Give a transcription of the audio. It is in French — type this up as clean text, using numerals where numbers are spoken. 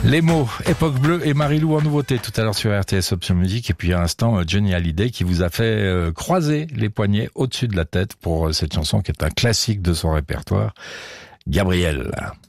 Les mots, Époque Bleue et Marie-Lou en nouveauté tout à l'heure sur RTS Option Musique, et puis à l'instant Johnny Hallyday qui vous a fait croiser les poignets au-dessus de la tête pour cette chanson qui est un classique de son répertoire, Gabrielle.